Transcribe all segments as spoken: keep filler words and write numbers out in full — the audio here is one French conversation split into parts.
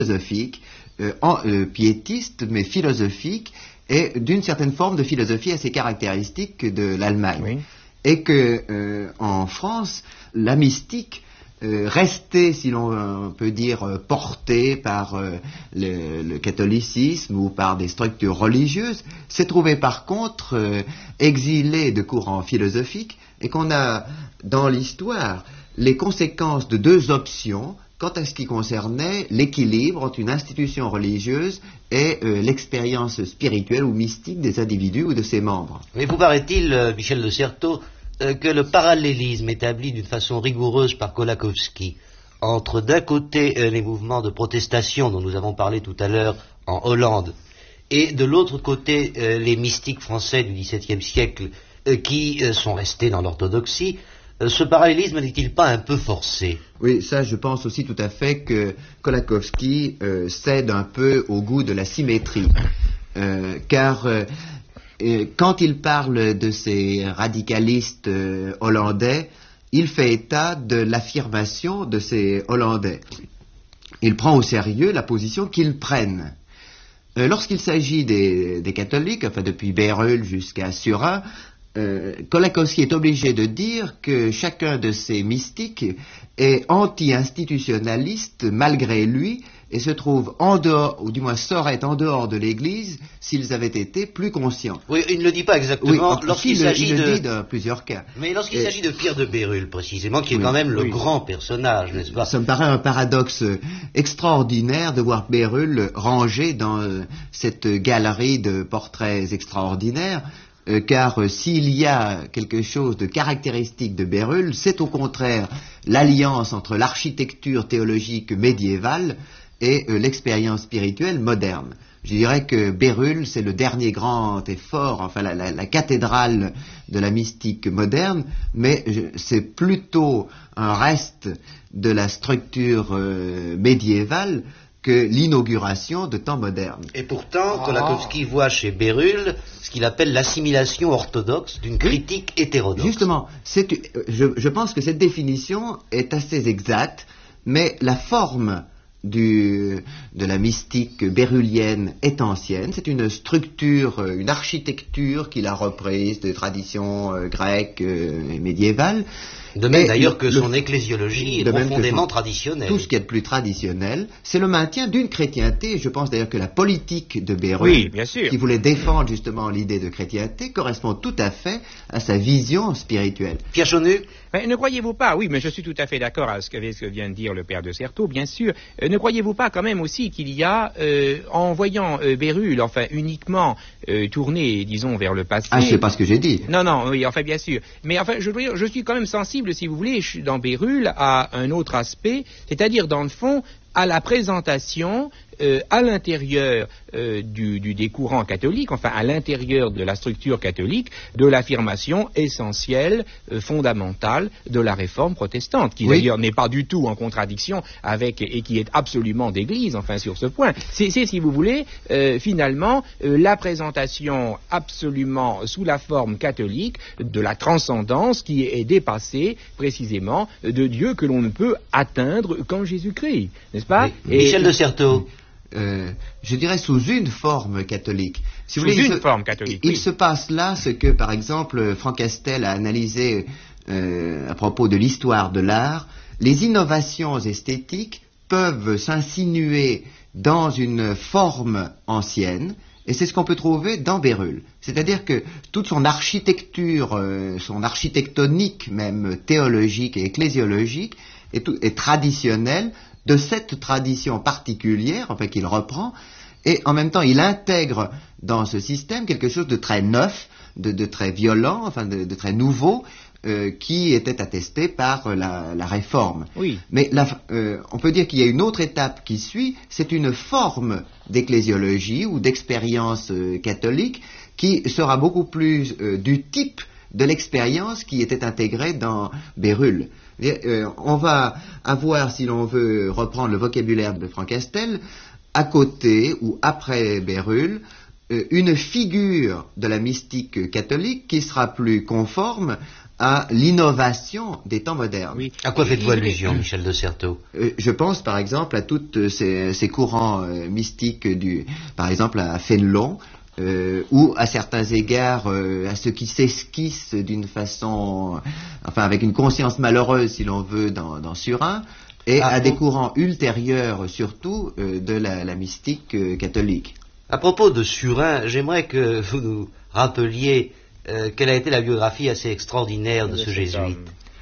philosophique, euh, en, euh, piétiste, mais philosophique, et d'une certaine forme de philosophie assez caractéristique de l'Allemagne. Oui. Et que euh, en France, la mystique euh, restait, si l'on euh, peut dire, euh, portée par euh, le, le catholicisme ou par des structures religieuses, s'est trouvée par contre euh, exilée de courants philosophiques, et qu'on a dans l'histoire les conséquences de deux options quant à ce qui concernait l'équilibre entre une institution religieuse et euh, l'expérience spirituelle ou mystique des individus ou de ses membres. Mais vous paraît-il, euh, Michel de Certeau, euh, que le parallélisme établi d'une façon rigoureuse par Kolakowski entre d'un côté euh, les mouvements de protestation dont nous avons parlé tout à l'heure en Hollande et de l'autre côté euh, les mystiques français du XVIIe siècle euh, qui euh, sont restés dans l'orthodoxie, ce parallélisme n'est-il pas un peu forcé? Oui, ça je pense aussi tout à fait que Kolakowski euh, cède un peu au goût de la symétrie, euh, car euh, quand il parle de ces radicalistes euh, hollandais, il fait état de l'affirmation de ces Hollandais. Il prend au sérieux la position qu'ils prennent. Euh, lorsqu'il s'agit des, des catholiques, enfin depuis Bérulle jusqu'à Surin, Euh, Kolakowski est obligé de dire que chacun de ces mystiques est anti-institutionnaliste malgré lui et se trouve en dehors, ou du moins serait en dehors de l'Église s'ils avaient été plus conscients. Oui, il ne le dit pas exactement oui, lorsqu'il s'agit il de... Il le dit dans plusieurs cas. Mais lorsqu'il et... s'agit de Pierre de Bérulle, précisément, qui est oui, quand même le oui. grand personnage, n'est-ce pas? Ça me paraît un paradoxe extraordinaire de voir Bérulle rangé dans euh, cette galerie de portraits extraordinaires. Euh, car euh, s'il y a quelque chose de caractéristique de Bérulle, c'est au contraire l'alliance entre l'architecture théologique médiévale et euh, l'expérience spirituelle moderne. Je dirais que Bérulle, c'est le dernier grand effort, enfin la, la, la cathédrale de la mystique moderne, mais je, c'est plutôt un reste de la structure euh, médiévale que l'inauguration de temps modernes. Et pourtant, oh. Kolakowski voit chez Bérulle ce qu'il appelle l'assimilation orthodoxe d'une critique oui. hétérodoxe. Justement, c'est, je, je pense que cette définition est assez exacte, mais la forme du, de la mystique bérullienne est ancienne. C'est une structure, une architecture qu'il a reprise des traditions euh, grecques euh, et médiévales. De même d'ailleurs que son ecclésiologie est profondément traditionnelle. Tout ce qui est de plus traditionnel, c'est le maintien d'une chrétienté. Je pense d'ailleurs que la politique de Bérulle, oui, bien sûr, qui voulait défendre justement l'idée de chrétienté, correspond tout à fait à sa vision spirituelle. Pierre Chonu? Mais ne croyez-vous pas, oui, mais je suis tout à fait d'accord avec ce que, ce que vient de dire le père de Certeau, bien sûr. Euh, ne croyez-vous pas quand même aussi qu'il y a, euh, en voyant euh, Bérulle, enfin uniquement euh, tourné, disons, vers le passé... Ah, c'est pas ce que j'ai dit. Non, non, oui, enfin bien sûr. Mais enfin, je, je suis quand même sensible, si vous voulez, dans Bérulle, à un autre aspect, c'est-à-dire, dans le fond, à la présentation euh, à l'intérieur euh, du, du, des courants catholiques, enfin à l'intérieur de la structure catholique, de l'affirmation essentielle, euh, fondamentale de la réforme protestante, qui oui. d'ailleurs n'est pas du tout en contradiction avec, et qui est absolument d'église, enfin sur ce point. C'est, c'est si vous voulez, euh, finalement, euh, la présentation absolument sous la forme catholique de la transcendance qui est dépassée précisément de Dieu que l'on ne peut atteindre qu'en Jésus-Christ. N'est-ce pas? Oui. Et Michel de Certeau. Euh, je dirais sous une forme catholique. Si sous vous voulez, une se, forme catholique. Il oui. se passe là ce que, par exemple, Franck Castel a analysé euh, à propos de l'histoire de l'art. Les innovations esthétiques peuvent s'insinuer dans une forme ancienne, et c'est ce qu'on peut trouver dans Bérulle. C'est-à-dire que toute son architecture, euh, son architectonique même théologique et ecclésiologique est, tout, est traditionnelle, de cette tradition particulière, enfin qu'il reprend, et en même temps il intègre dans ce système quelque chose de très neuf, de, de très violent, enfin de, de très nouveau, euh, qui était attesté par la, la réforme. Oui. Mais la, euh, on peut dire qu'il y a une autre étape qui suit, c'est une forme d'ecclésiologie ou d'expérience euh, catholique qui sera beaucoup plus euh, du type de l'expérience qui était intégrée dans Bérulle. Euh, on va avoir, si l'on veut reprendre le vocabulaire de Franck Castel, à côté ou après Bérulle, euh, une figure de la mystique catholique qui sera plus conforme à l'innovation des temps modernes. Oui. À quoi faites-vous allusion, Michel de Certeau? Euh, je pense par exemple à tous ces, ces courants euh, mystiques, du, par exemple à Fénelon, euh, ou à certains égards euh, à ceux qui s'esquissent d'une façon, enfin avec une conscience malheureuse si l'on veut, dans, dans Surin, et ah, à bon. des courants ultérieurs surtout euh, de la, la mystique euh, catholique. À propos de Surin, j'aimerais que vous nous rappeliez euh, quelle a été la biographie assez extraordinaire de ce jésuite.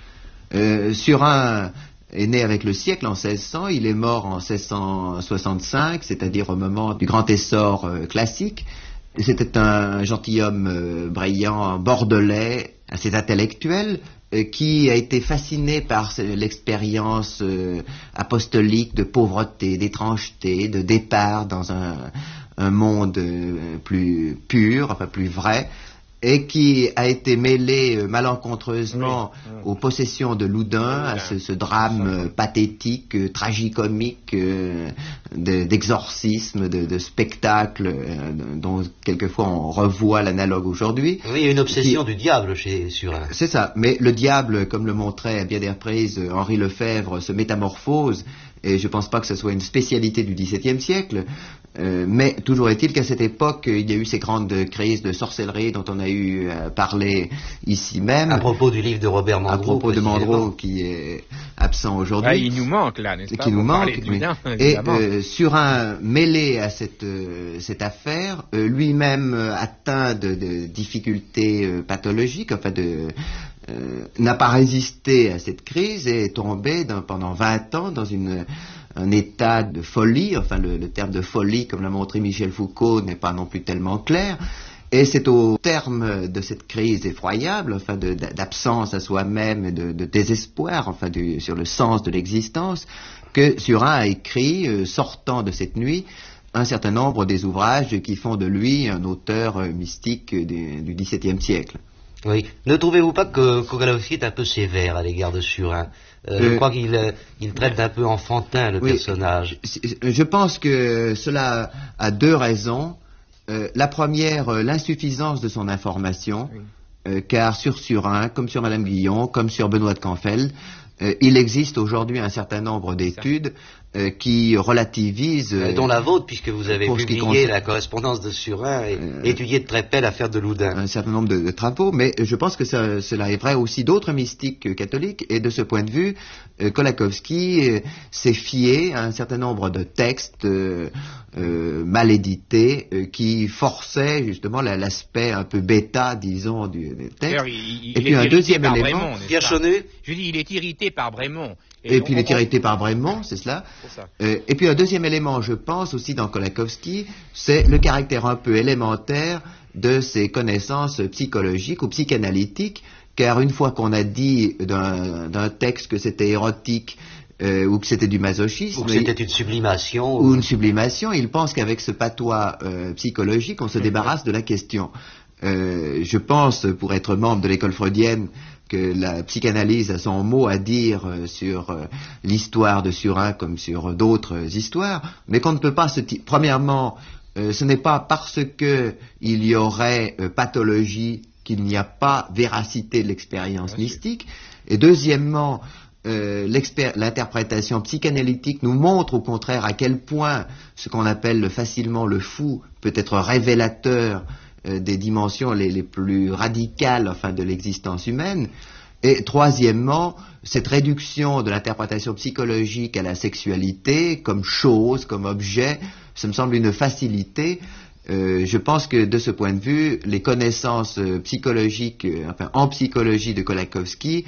Euh, Surin est né avec le siècle en seize cents, il est mort en seize cent soixante-cinq, c'est-à-dire au moment du grand essor euh, classique. C'était un gentilhomme euh, brillant, bordelais, assez intellectuel, euh, qui a été fasciné par l'expérience euh, apostolique de pauvreté, d'étrangeté, de départ dans un, un monde euh, plus pur, enfin plus vrai, et qui a été mêlé euh, malencontreusement oui, oui. aux possessions de Loudun, à ce, ce drame euh, pathétique, euh, tragicomique, euh, de- d'exorcisme, de, de spectacle, euh, dont quelquefois on revoit l'analogue aujourd'hui. Oui, il y a une obsession Qui- du diable chez Surin. C'est ça, mais le diable, comme le montrait à bien des reprises euh, Henri Lefebvre, se métamorphose, et je ne pense pas que ce soit une spécialité du XVIIe siècle, euh, mais toujours est-il qu'à cette époque, il y a eu ces grandes crises de sorcellerie dont on a eu euh, parlé ici même, À propos du livre de Robert Mandrou. à propos de précisément. Mandrou qui est absent aujourd'hui. Ah, il nous manque là, n'est-ce pas? Qui nous pour parler manque, de oui. Loudun, Et évidemment. euh, sur un mêlé à cette, euh, cette affaire, euh, lui-même euh, atteint de, de difficultés euh, pathologiques, enfin de, euh, n'a pas résisté à cette crise et est tombé dans- pendant vingt ans dans une, un état de folie, enfin le, le terme de folie, comme l'a montré Michel Foucault, n'est pas non plus tellement clair. Et c'est au terme de cette crise effroyable, enfin de- d'absence à soi-même et de, de désespoir, enfin du- sur le sens de l'existence, que Surin a écrit, euh, sortant de cette nuit, un certain nombre des ouvrages qui font de lui un auteur euh, mystique du, du XVIIe siècle. Oui. Ne trouvez-vous pas que Kogalowski est un peu sévère à l'égard de Surin? Euh, Euh, Je crois qu'il euh, il traite d'un peu enfantin le oui. personnage. C'est- Je pense que cela a deux raisons. Euh, la première, euh, l'insuffisance de son information, Oui. euh, car sur Surin, comme sur Madame Guillon, comme sur Benoît de Canfeld, euh, il existe aujourd'hui un certain nombre d'études euh, qui relativisent... Euh, euh, dont la vôtre, puisque vous avez pour ce qui publié concerne- la correspondance de Surin et Euh, étudié de très près l'affaire de Loudun. un certain nombre de, de travaux, mais je pense que ça- cela est vrai aussi d'autres mystiques euh, catholiques, et de ce point de vue, euh, Kolakowski euh, s'est fié à un certain nombre de textes euh, euh, mal édités euh, qui forçaient justement la- l'aspect un peu bêta, disons, du, du texte. D'ailleurs, il, il- Et il puis est un irrité deuxième par élément- Brémond, n'est-ce Pierre pas? Chonu. Je dis, il est irrité par Brémond. Et puis il on- est irrité par Brémond, c'est cela. C'est ça. Euh, et puis un deuxième élément, je pense aussi dans Kolakowski, c'est le caractère un peu élémentaire de ses connaissances psychologiques ou psychanalytiques, car une fois qu'on a dit d'un d'un texte que c'était érotique euh, ou que c'était du masochisme, Ou que c'était une sublimation. ou une sublimation, il pense qu'avec ce patois euh, psychologique, on se débarrasse de la question. Euh, je pense, pour être membre de l'école freudienne, que la psychanalyse a son mot à dire euh, sur euh, l'histoire de Surin comme sur d'autres histoires, mais qu'on ne peut pas se... ti- Premièrement, euh, ce n'est pas parce que il y aurait euh, pathologie qu'il n'y a pas véracité de l'expérience Bien sûr. mystique. Et deuxièmement, euh, l'expér- l'interprétation psychanalytique nous montre au contraire à quel point ce qu'on appelle facilement le fou peut être révélateur euh, des dimensions les, les plus radicales, enfin, de l'existence humaine. Et troisièmement, cette réduction de l'interprétation psychologique à la sexualité comme chose, comme objet, ça me semble une facilité. Euh, je pense que de ce point de vue, les connaissances euh, psychologiques, euh, enfin en psychologie de Kolakowski,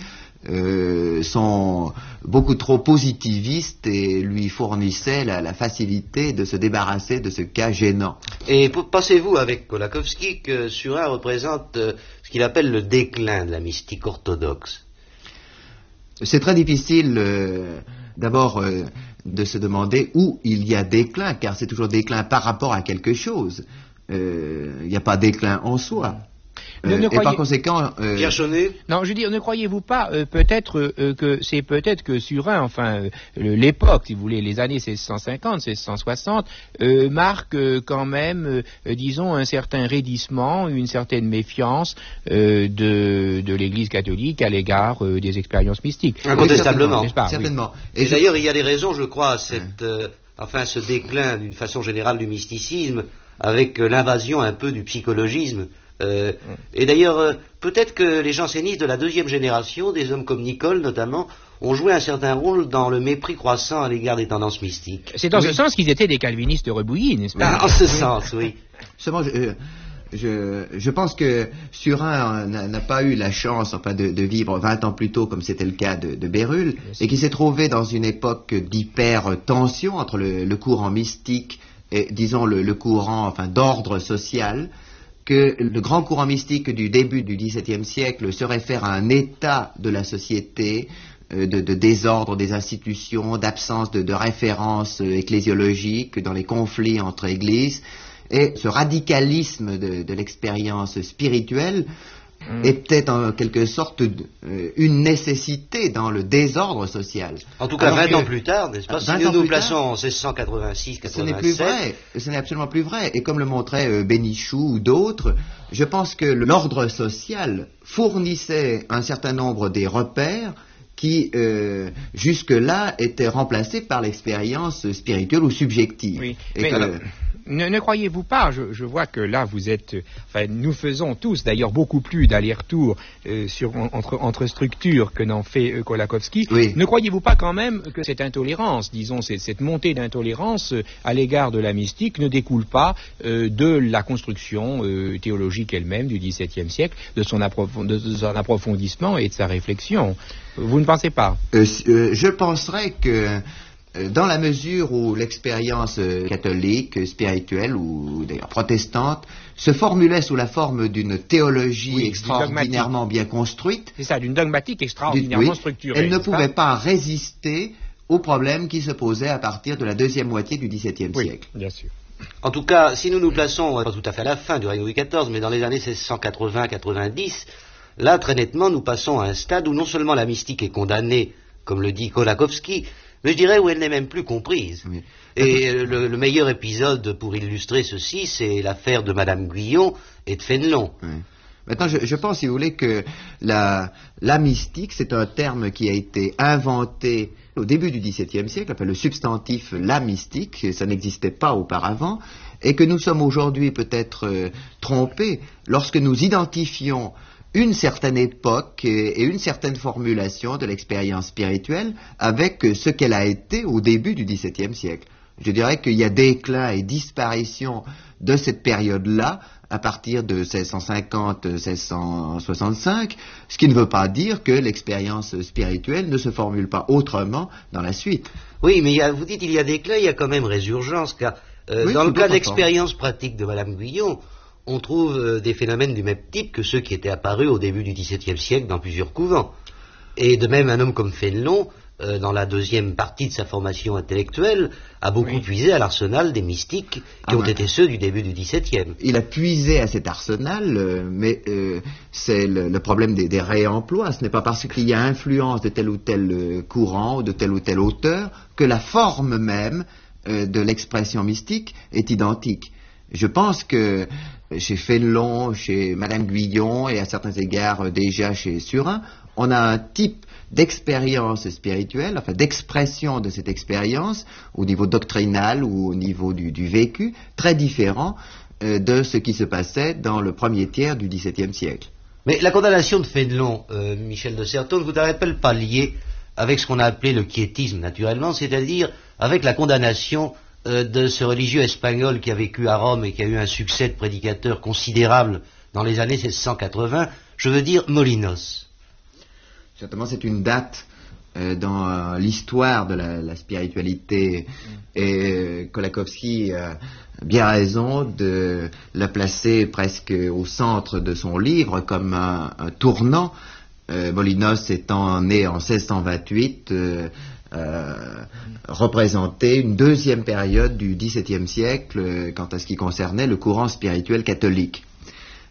euh, sont beaucoup trop positivistes et lui fournissaient la, la facilité de se débarrasser de ce cas gênant. Et p- pensez-vous avec Kolakowski que Surin représente euh, ce qu'il appelle le déclin de la mystique orthodoxe? C'est très difficile euh, d'abord euh, de se demander où il y a déclin, car c'est toujours déclin par rapport à quelque chose. Euh, Il n'y a pas déclin en soi. Euh, et par conséquent... Euh... Pierre Chaunet. Non, je veux dire, ne croyez-vous pas euh, peut-être euh, que c'est peut-être que Surin, enfin, euh, l'époque, si vous voulez, les années seize cent cinquante, seize cent soixante, euh, marque euh, quand même, euh, disons, un certain raidissement, une certaine méfiance euh, de, de l'Église catholique à l'égard euh, des expériences mystiques. Incontestablement. Oui, certainement. certainement. Et, Et je... d'ailleurs, il y a des raisons, je crois, à cette, euh, enfin, ce déclin d'une façon générale du mysticisme, avec euh, l'invasion un peu du psychologisme. Euh, et d'ailleurs, euh, peut-être que les jansénistes de la deuxième génération, des hommes comme Nicole notamment, ont joué un certain rôle dans le mépris croissant à l'égard des tendances mystiques. C'est dans oui. ce sens qu'ils étaient des calvinistes rebouillis, n'est-ce pas? En ce sens, oui. Seulement, je, je, je pense que Surin n'a pas eu la chance, enfin, de, de vivre vingt ans plus tôt, comme c'était le cas de, de Bérulle, et qui s'est trouvé dans une époque d'hyper-tension entre le, le courant mystique et, disons, le, le courant, enfin, d'ordre social, que le grand courant mystique du début du dix-septième siècle se réfère à un état de la société, euh, de, de désordre des institutions, d'absence de, de références euh, ecclésiologiques dans les conflits entre églises, et ce radicalisme de, de l'expérience spirituelle mmh. est peut-être en quelque sorte euh, une nécessité dans le désordre social. En tout cas, Alors vingt que, ans plus tard, n'est-ce pas? Si nous nous plaçons tard, en seize cent quatre-vingt-six quatre-vingt-sept... Ce n'est plus vrai, ce n'est absolument plus vrai. Et comme le montrait euh, Bénichou ou d'autres, je pense que l'ordre social fournissait un certain nombre des repères qui, euh, jusque-là, étaient remplacés par l'expérience spirituelle ou subjective. Oui, et mais que, alors... Ne, ne croyez-vous pas, je, je vois que là vous êtes, enfin nous faisons tous d'ailleurs beaucoup plus d'aller-retour euh, sur, entre, entre structures que n'en fait euh, Kolakowski. Oui. Ne croyez-vous pas quand même que cette intolérance, disons cette, cette montée d'intolérance euh, à l'égard de la mystique ne découle pas euh, de la construction euh, théologique elle-même du dix-septième siècle, de son, approf- de son approfondissement et de sa réflexion? Vous ne pensez pas? euh, euh, Je penserais que dans la mesure où l'expérience catholique, spirituelle ou d'ailleurs protestante se formulait sous la forme d'une théologie oui, extraordinairement bien construite, c'est ça, d'une dogmatique extraordinairement oui, structurée, elle ne pouvait pas résister aux problèmes qui se posaient à partir de la deuxième moitié du dix-septième oui, siècle. Bien sûr. En tout cas, si nous nous plaçons, pas tout à fait à la fin du règne de Louis quatorze, mais dans les années seize cent quatre-vingts quatre-vingt-dix, là, très nettement, nous passons à un stade où non seulement la mystique est condamnée, comme le dit Kolakowski, mais je dirais où elle n'est même plus comprise. Oui. Et le, le meilleur épisode pour illustrer ceci, c'est l'affaire de Madame Guyon et de Fénelon. Oui. Maintenant, je, je pense, si vous voulez, que la, la mystique, c'est un terme qui a été inventé au début du dix-septième siècle, enfin, le substantif la mystique, ça n'existait pas auparavant, et que nous sommes aujourd'hui peut-être euh, trompés lorsque nous identifions une certaine époque et une certaine formulation de l'expérience spirituelle avec ce qu'elle a été au début du dix-septième siècle. Je dirais qu'il y a déclin et disparition de cette période-là à partir de seize cent cinquante seize cent soixante-cinq, ce qui ne veut pas dire que l'expérience spirituelle ne se formule pas autrement dans la suite. Oui, mais il y a, vous dites il y a déclin, il y a quand même résurgence, car euh, oui, dans le cas d'expérience pratique de Madame Guyon, on trouve euh, des phénomènes du même type que ceux qui étaient apparus au début du dix-septième siècle dans plusieurs couvents. Et de même, un homme comme Fénelon, euh, dans la deuxième partie de sa formation intellectuelle, a beaucoup oui. puisé à l'arsenal des mystiques qui ah ont ouais. été ceux du début du dix-septième. Il a puisé à cet arsenal, euh, mais euh, c'est le, le problème des, des réemplois. Ce n'est pas parce qu'il y a influence de tel ou tel euh, courant ou de tel ou tel auteur que la forme même euh, de l'expression mystique est identique. Je pense que chez Fénelon, chez Madame Guyon et à certains égards déjà chez Surin, on a un type d'expérience spirituelle, enfin d'expression de cette expérience au niveau doctrinal ou au niveau du, du vécu, très différent euh, de ce qui se passait dans le premier tiers du dix-septième siècle. Mais la condamnation de Fénelon, euh, Michel de Certeau, ne vous appelle pas lié avec ce qu'on a appelé le quiétisme naturellement, c'est-à-dire avec la condamnation Euh, de ce religieux espagnol qui a vécu à Rome et qui a eu un succès de prédicateur considérable dans les années seize cent quatre-vingts, je veux dire Molinos. Certainement, c'est une date euh, dans euh, l'histoire de la, la spiritualité, mm. et euh, Kolakowski a bien raison de la placer presque au centre de son livre comme un, un tournant, euh, Molinos étant né en seize cent vingt-huit, euh, Euh, représentait une deuxième période du dix-septième siècle euh, quant à ce qui concernait le courant spirituel catholique.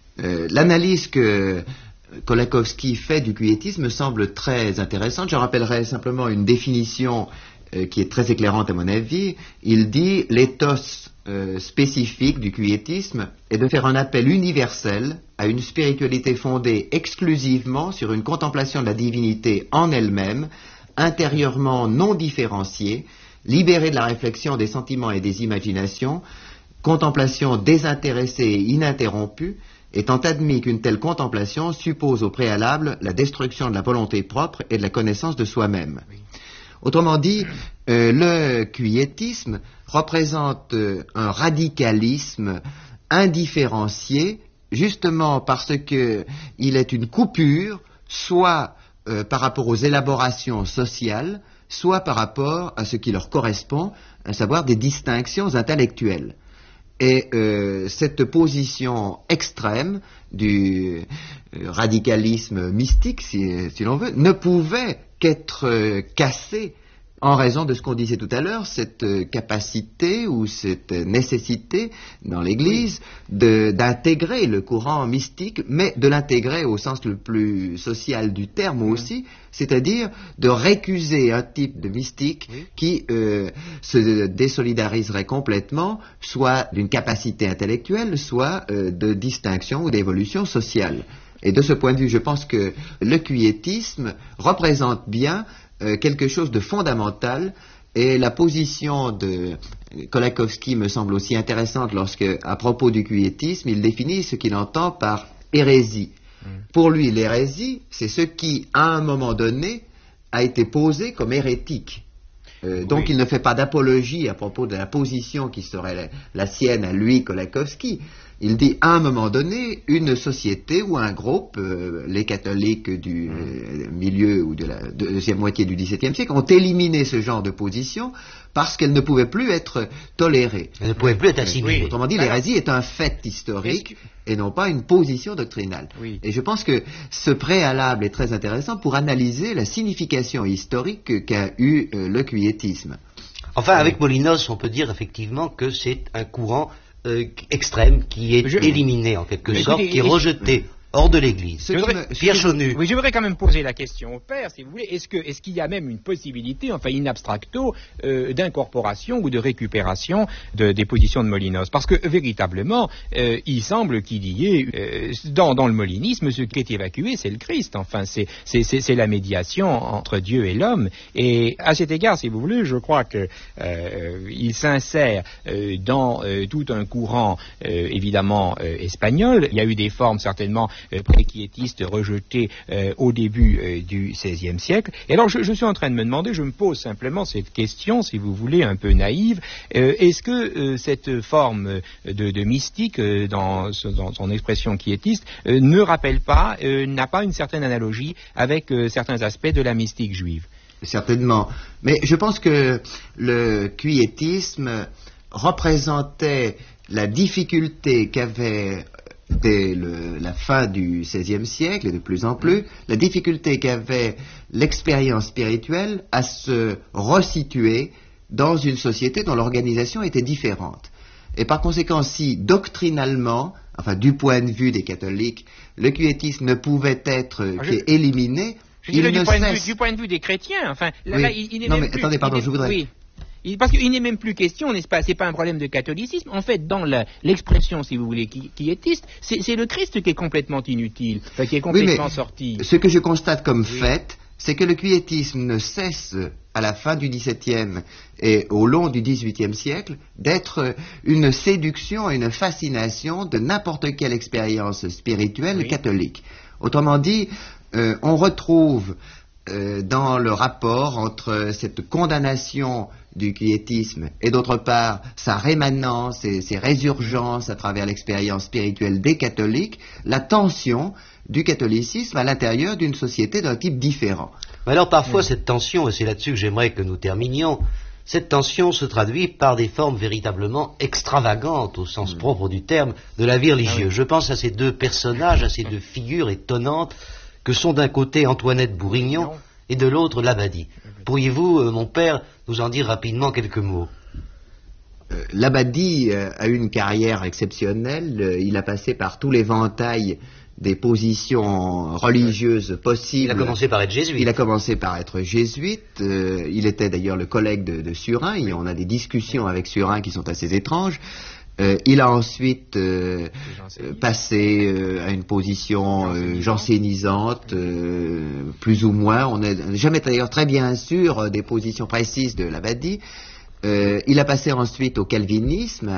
Euh, L'analyse que Kolakowski fait du quiétisme me semble très intéressante. Je rappellerai simplement une définition euh, qui est très éclairante à mon avis. Il dit l'éthos euh, spécifique du quiétisme est de faire un appel universel à une spiritualité fondée exclusivement sur une contemplation de la divinité en elle-même, intérieurement non différenciée, libérée de la réflexion des sentiments et des imaginations, contemplation désintéressée et ininterrompue, étant admis qu'une telle contemplation suppose au préalable la destruction de la volonté propre et de la connaissance de soi-même. Oui. Autrement dit, euh, le quiétisme représente euh, un radicalisme indifférencié, justement parce que il est une coupure, soit euh, par rapport aux élaborations sociales, soit par rapport à ce qui leur correspond, à savoir des distinctions intellectuelles. Et euh, cette position extrême du euh, radicalisme mystique, si, si l'on veut, ne pouvait qu'être euh, cassée en raison de ce qu'on disait tout à l'heure, cette euh, capacité ou cette nécessité dans l'Église de, d'intégrer le courant mystique, mais de l'intégrer au sens le plus social du terme aussi, c'est-à-dire de récuser un type de mystique oui. qui euh, se désolidariserait complètement, soit d'une capacité intellectuelle, soit euh, de distinction ou d'évolution sociale. Et de ce point de vue, je pense que le quiétisme représente bien euh, quelque chose de fondamental, et la position de Kolakowski me semble aussi intéressante lorsque, à propos du quiétisme, il définit ce qu'il entend par hérésie. Mmh. Pour lui, l'hérésie, c'est ce qui, à un moment donné, a été posé comme hérétique. Euh, donc oui. Il ne fait pas d'apologie à propos de la position qui serait la, la sienne à lui, Kolakowski. Il dit, à un moment donné, une société ou un groupe, euh, les catholiques du euh, milieu ou de la deuxième moitié du dix-septième siècle, ont éliminé ce genre de position parce qu'elles ne pouvaient plus être tolérées. Elles ne pouvaient plus être assimilées. Oui. Autrement dit, l'hérésie est un fait historique et non pas une position doctrinale. Oui. Et je pense que ce préalable est très intéressant pour analyser la signification historique qu'a eu euh, le quiétisme. Enfin, avec Molinos, on peut dire effectivement que c'est un courant Euh, extrême qui est je... éliminé en quelque mais sorte, écoutez, qui est rejeté oui. hors de l'Église. Je voudrais, Pierre Chonu. Oui, je voudrais quand même poser la question au père, si vous voulez. Est-ce que, est-ce qu'il y a même une possibilité, enfin in abstracto, euh, d'incorporation ou de récupération de, des positions de Molinos? Parce que véritablement, euh, il semble qu'il y ait euh, dans, dans le molinisme, ce qui est évacué, c'est le Christ. Enfin, c'est, c'est, c'est, c'est la médiation entre Dieu et l'homme. Et à cet égard, si vous voulez, je crois que euh, il s'insère euh, dans euh, tout un courant euh, évidemment euh, espagnol. Il y a eu des formes certainement Euh, pré-quiétiste rejeté euh, au début euh, du seizième siècle. Et alors je, je suis en train de me demander, je me pose simplement cette question, si vous voulez, un peu naïve, euh, est-ce que euh, cette forme de, de mystique euh, dans, dans son expression quiétiste euh, ne rappelle pas, euh, n'a pas une certaine analogie avec euh, certains aspects de la mystique juive? Certainement. Mais je pense que le quiétisme représentait la difficulté qu'avait dès le, la fin du seizième siècle et de plus en plus, la difficulté qu'avait l'expérience spirituelle à se resituer dans une société dont l'organisation était différente. Et par conséquent, si doctrinalement, enfin du point de vue des catholiques, le quiétisme ne pouvait être ah, je... éliminé, je il ne du, point cesse... de vue, du point de vue des chrétiens, enfin, là, oui. là, il, il n'est non même mais plus, attendez, pardon, est, je voudrais... Oui. Parce qu'il n'est même plus question, n'est-ce pas, c'est pas un problème de catholicisme, en fait, dans la, l'expression, si vous voulez, qui, qui quiétiste, c'est, c'est le Christ qui est complètement inutile, enfin, qui est complètement oui, sorti. Ce que je constate comme oui. fait, c'est que le quiétisme ne cesse, à la fin du dix-septième et au long du dix-huitième siècle, d'être une séduction et une fascination de n'importe quelle expérience spirituelle oui. catholique. Autrement dit, euh, on retrouve euh, dans le rapport entre cette condamnation du quiétisme et d'autre part sa rémanence et ses résurgences à travers l'expérience spirituelle des catholiques, la tension du catholicisme à l'intérieur d'une société d'un type différent. Mais alors parfois oui. cette tension, et c'est là-dessus que j'aimerais que nous terminions, cette tension se traduit par des formes véritablement extravagantes au sens mmh. propre du terme de la vie religieuse. Ah oui. Je pense à ces deux personnages, à ces deux figures étonnantes que sont d'un côté Antoinette Bourignon et de l'autre Labadie. Pourriez-vous, euh, mon père, nous en dire rapidement quelques mots? euh, Labadie euh, a eu une carrière exceptionnelle. Euh, il a passé par tous les ventails des positions religieuses possibles. Il a commencé par être jésuite. Il a commencé par être jésuite. Euh, il était d'ailleurs le collègue de, de Surin. Et on a des discussions avec Surin qui sont assez étranges. Euh, il a ensuite euh, passé euh, à une position euh, jansénisante, euh, plus ou moins. On n'est jamais d'ailleurs très bien sûr des positions précises de Labadie. Euh, il a passé ensuite au calvinisme,